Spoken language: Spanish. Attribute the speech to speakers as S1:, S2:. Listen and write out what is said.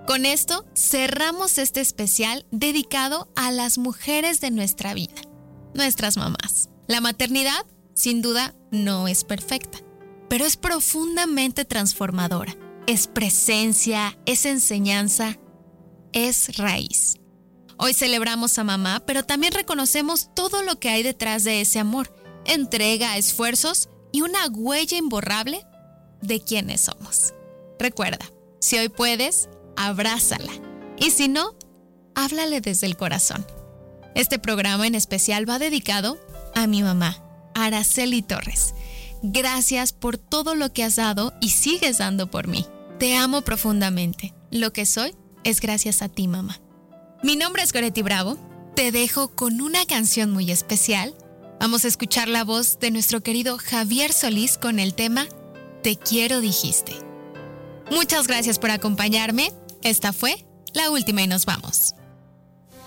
S1: Con esto cerramos este especial dedicado a las mujeres de nuestra vida, nuestras mamás. La maternidad, sin duda, no es perfecta, pero es profundamente transformadora. Es presencia, es enseñanza, es raíz. Hoy celebramos a mamá, pero también reconocemos todo lo que hay detrás de ese amor, entrega, esfuerzos y una huella imborrable de quienes somos. Recuerda, si hoy puedes, abrázala. Y si no, háblale desde el corazón. Este programa en especial va dedicado a mi mamá, Araceli Torres. Gracias por todo lo que has dado y sigues dando por mí. Te amo profundamente. Lo que soy es gracias a ti, mamá. Mi nombre es Goretti Bravo. Te dejo con una canción muy especial. Vamos a escuchar la voz de nuestro querido Javier Solís con el tema Te quiero dijiste. Muchas gracias por acompañarme. Esta fue La Última y nos vamos.